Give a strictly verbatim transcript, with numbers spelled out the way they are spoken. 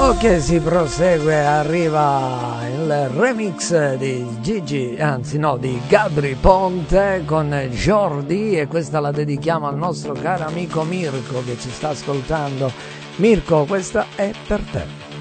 Ok, si prosegue, arriva il remix di Gigi, anzi no, di Gabri Ponte con Jordi, e questa la dedichiamo al nostro caro amico Mirko che ci sta ascoltando. Mirko, questa è per te.